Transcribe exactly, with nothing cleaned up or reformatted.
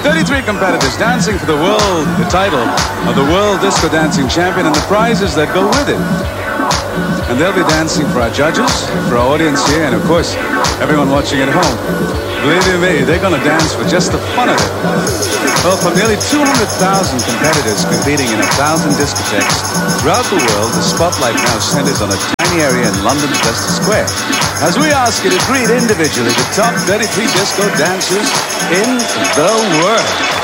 thirty-three competitors dancing for the world, the title of the World Disco Dancing Champion and the prizes that go with it. And they'll be dancing for our judges, for our audience here, and of course, everyone watching at home. Believe you me, they're going to dance for just the fun of it. Well, from nearly two hundred thousand competitors competing in a thousand discotheques throughout the world, the spotlight now centers on a tiny area in London's Leicester Square, as we ask you to greet individually the top thirty-three disco dancers in the world.